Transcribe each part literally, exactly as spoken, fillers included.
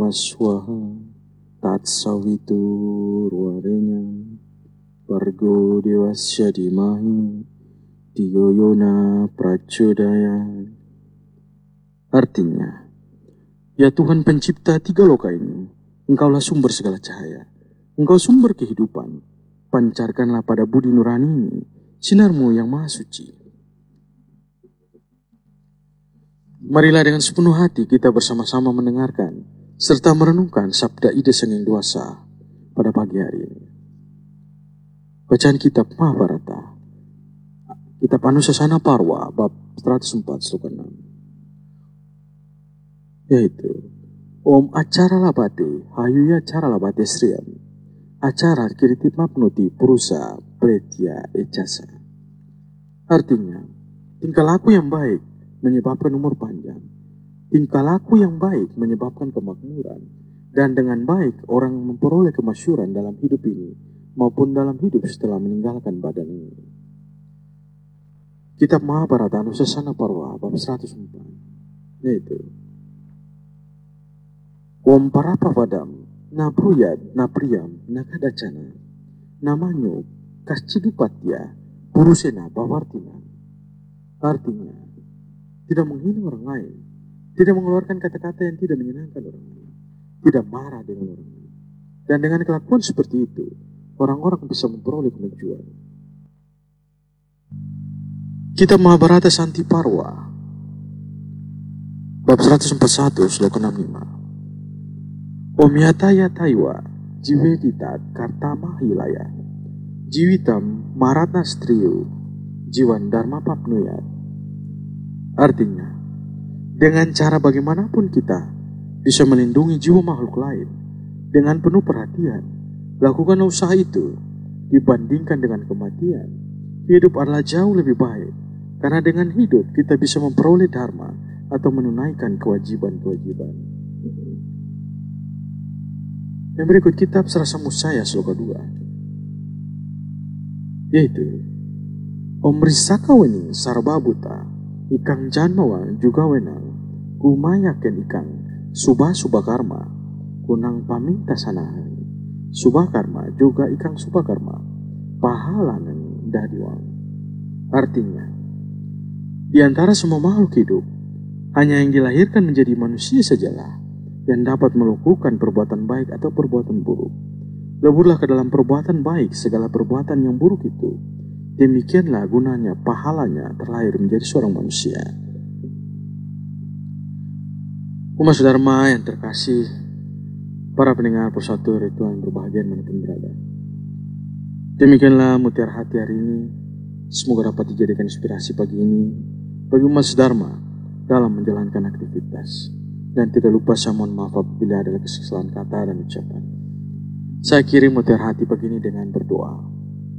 Swaha Tatsaviturvarenyam Bargo Dewasya Dimahi Dhiyo Yona Prachodaya. Artinya, ya Tuhan pencipta tiga loka ini, Engkaulah sumber segala cahaya, Engkau sumber kehidupan. Pancarkanlah pada budi nurani ini sinarmu yang maha suci. Marilah dengan sepenuh hati kita bersama-sama mendengarkan serta merenungkan sabda Ida Sengeng Dwasa pada pagi hari ini. Bacaan kitab Mahabharata, kitab Anusasana Parwa, bab seratus empat sloka enam. Yaitu, Om acara labate, hayuya acara labate sriam, acara kiritip mapnuti purusa pretya ecasa. Artinya, tingkah laku yang baik menyebabkan umur panjang. Tingkah laku yang baik menyebabkan kemakmuran. Dan dengan baik orang memperoleh kemasyhuran dalam hidup ini maupun dalam hidup setelah meninggalkan badan ini. Kitab Mahabharata Anusasana Parwa bab seratus empat. Yaitu, Om parapa vadam nabruyad napriyam nakadacana namanyo kascidupatya purusena bawartina. Artinya, tidak menghina orang lain, tidak mengeluarkan kata-kata yang tidak menyenangkan orang lain, tidak marah dengan orang lain. Dan dengan kelakuan seperti itu, orang-orang bisa memperoleh kemajuan. Kitab Mahabharata Santi Parwa, bab seratus empat puluh satu, sloka enam puluh lima. Om yataya taiwa jiweditat kartama hilaya, jiwitam maratna striyu, jiwan dharma papnuyat. Artinya, dengan cara bagaimanapun kita bisa melindungi jiwa makhluk lain dengan penuh perhatian, lakukan usaha itu. Dibandingkan dengan kematian, hidup adalah jauh lebih baik, karena dengan hidup kita bisa memperoleh dharma atau menunaikan kewajiban-kewajiban. Yang berikut kitab Serasa Musaya sloka dua, yaitu Om Risakaweni Sarbabuta Ikang Janmawa juga wenang kumayaken ikang subah subah karma kunang paminta sanahan subah karma juga ikang subah karma pahalanan dadiwang. Artinya, di antara semua makhluk hidup hanya yang dilahirkan menjadi manusia sajalah yang dapat melakukan perbuatan baik atau perbuatan buruk. Leburlah ke dalam perbuatan baik segala perbuatan yang buruk itu. Demikianlah gunanya pahalanya terlahir menjadi seorang manusia. Umat Dharma yang terkasih, para pendengar persatu ritual yang berbahagia manapun berada. Demikianlah mutiara hati hari ini. Semoga dapat dijadikan inspirasi pagi ini bagi umat Dharma dalam menjalankan aktivitas. Dan tidak lupa saya mohon maaf apabila ada kesalahan kata dan ucapan. Saya kirim mutiara hati pagi ini dengan berdoa.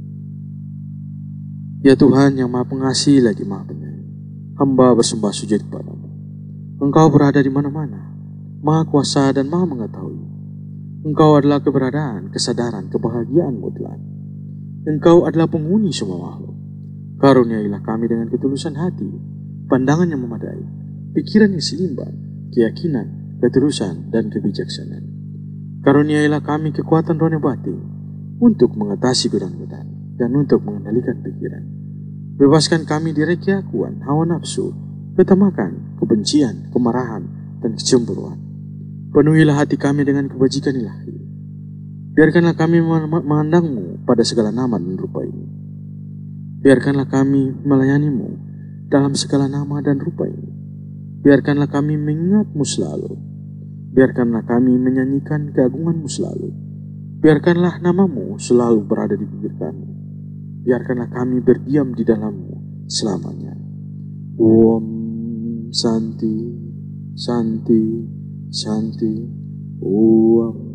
Ya Tuhan yang Maha Pengasih lagi Maha Penyayang, hamba bersembah sujud kepadamu. Engkau berada di mana-mana, Maha Kuasa dan Maha Mengetahui. Engkau adalah keberadaan, kesadaran, kebahagiaan mutlak. Engkau adalah penghuni semua makhluk. Karuniailah kami dengan ketulusan hati, pandangan yang memadai, pikiran yang seimbang, keyakinan, ketulusan, dan kebijaksanaan. Karuniailah kami kekuatan rohani batin untuk mengatasi godaan-godaan dan untuk mengendalikan pikiran. Bebaskan kami dari keakuan, hawa nafsu, ketamakan, kebencian, kemarahan, dan kecemburuan. Penuhilah hati kami dengan kebajikan ilahi. Biarkanlah kami memandangmu pada segala nama dan rupa ini. Biarkanlah kami melayanimu dalam segala nama dan rupa ini. Biarkanlah kami mengingatmu selalu. Biarkanlah kami menyanyikan keagunganmu selalu. Biarkanlah namamu selalu berada di bibir kami. Biarkanlah kami berdiam di dalammu selamanya. Om Santi, Santi, Santi. Om